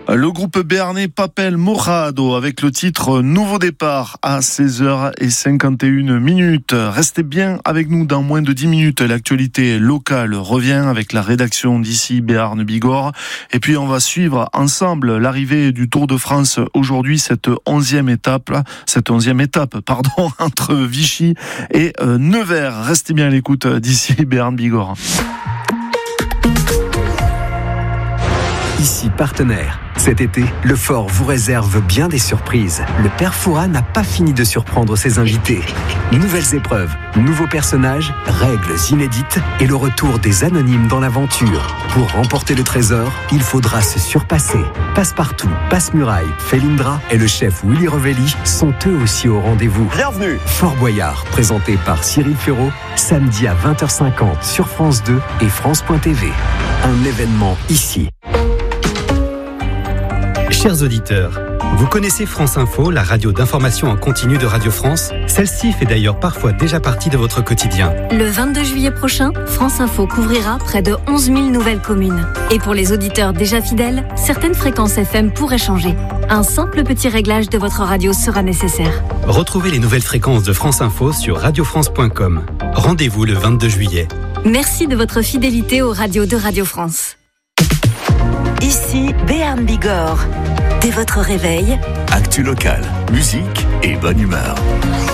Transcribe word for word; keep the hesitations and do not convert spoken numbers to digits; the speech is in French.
Le groupe béarnais Papel Mojado avec le titre Nouveau départ à seize heures cinquante et une minutes. Restez bien avec nous dans moins de dix minutes. L'actualité locale revient avec la rédaction d'ici Béarn Bigorre. Et puis on va suivre ensemble l'arrivée du Tour de France aujourd'hui, cette onzième étape, cette onzième étape, pardon, entre Vichy et Nevers. Restez bien à l'écoute d'ici Béarn Bigorre. Ici Partenaire. Cet été, le Fort vous réserve bien des surprises. Le Père Fouras n'a pas fini de surprendre ses invités. Nouvelles épreuves, nouveaux personnages, règles inédites et le retour des anonymes dans l'aventure. Pour remporter le trésor, il faudra se surpasser. Passepartout, Passe-Muraille, Felindra et le chef Willy Revelli sont eux aussi au rendez-vous. Bienvenue. Fort Boyard, présenté par Cyril Ferraud, samedi à vingt heures cinquante sur France deux et France point T V. Un événement ici. Chers auditeurs, vous connaissez France Info, la radio d'information en continu de Radio France ? Celle-ci fait d'ailleurs parfois déjà partie de votre quotidien. Le vingt-deux juillet prochain, France Info couvrira près de onze mille nouvelles communes. Et pour les auditeurs déjà fidèles, certaines fréquences F M pourraient changer. Un simple petit réglage de votre radio sera nécessaire. Retrouvez les nouvelles fréquences de France Info sur radio france point com. Rendez-vous le vingt-deux juillet. Merci de votre fidélité aux radios de Radio France. Ici Béarn Bigorre. Dès votre réveil, actu locale, musique et bonne humeur.